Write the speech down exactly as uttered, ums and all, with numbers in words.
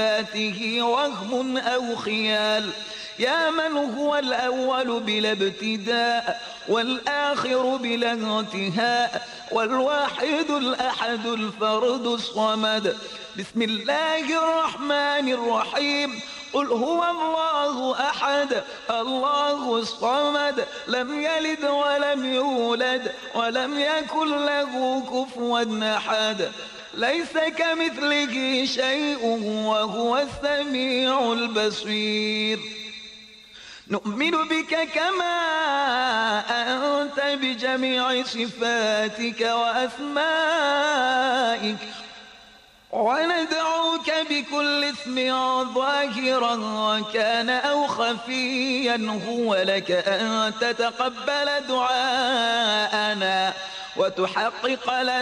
ذاته وهم أو خيال. يا من هو الأول بلا ابتداء والآخر بلا انتهاء والواحد الأحد الفرد الصمد. بسم الله الرحمن الرحيم. قل هو الله أحد الله الصمد لم يلد ولم يولد ولم يكن له كفوا أحد. ليس كمثله شيء وهو السميع البصير. نؤمن بك كما أنت بجميع صفاتك وأسمائك وندعوك بكل اسم ظاهرا وكان أو خفيا هو لك أن تتقبل دعاءنا وتحقق لنا